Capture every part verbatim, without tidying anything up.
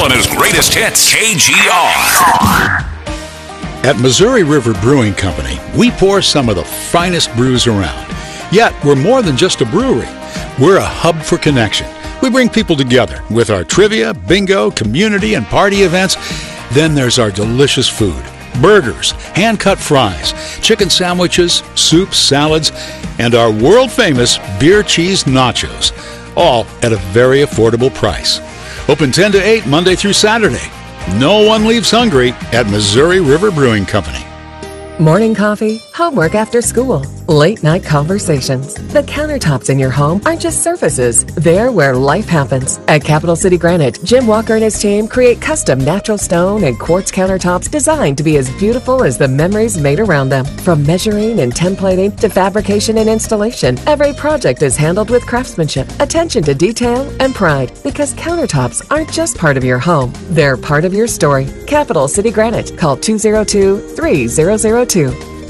Hellena's greatest hits, K G R. At Missouri River Brewing Company, we pour some of the finest brews around. Yet, we're more than just a brewery. We're a hub for connection. We bring people together with our trivia, bingo, community, and party events. Then there's our delicious food. Burgers, hand-cut fries, chicken sandwiches, soups, salads, and our world-famous beer cheese nachos, all at a very affordable price. Open ten to eight Monday through Saturday. No one leaves hungry at Missouri River Brewing Company. Morning coffee, homework after school, late night conversations. The countertops in your home aren't just surfaces. They're where life happens. At Capital City Granite, Jim Walker and his team create custom natural stone and quartz countertops designed to be as beautiful as the memories made around them. From measuring and templating to fabrication and installation, every project is handled with craftsmanship, attention to detail, and pride. Because countertops aren't just part of your home, they're part of your story. Capital City Granite. Call two oh two, three thousand two.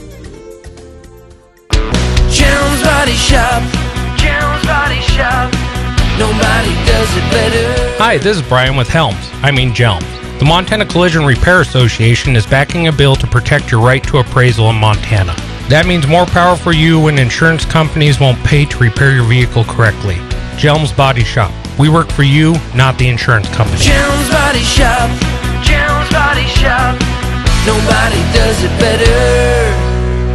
Jones Body Shop. Jones Body Shop. Nobody does it better. Hi, this is Brian with Helms. I mean Jelms. The Montana Collision Repair Association is backing a bill to protect your right to appraisal in Montana. That means more power for you when insurance companies won't pay to repair your vehicle correctly. Jelms Body Shop. We work for you, not the insurance company. Jones Body Shop. Jones Body Shop. Nobody does it better.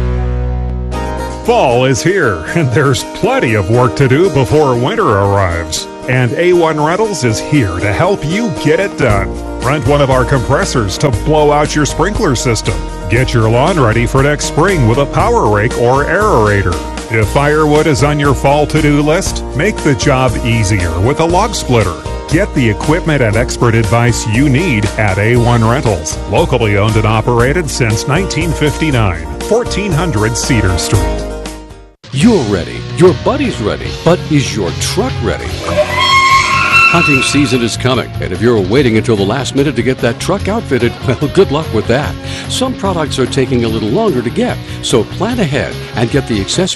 Fall is here, and there's plenty of work to do before winter arrives. And A one Rentals is here to help you get it done. Rent one of our compressors to blow out your sprinkler system. Get your lawn ready for next spring with a power rake or aerator. If firewood is on your fall to-do list, make the job easier with a log splitter. Get the equipment and expert advice you need at A one Rentals. Locally owned and operated since nineteen fifty-nine. fourteen hundred Cedar Street. You're ready. Your buddy's ready. But is your truck ready? Hunting season is coming, and if you're waiting until the last minute to get that truck outfitted, well, good luck with that. Some products are taking a little longer to get, so plan ahead and get the accessories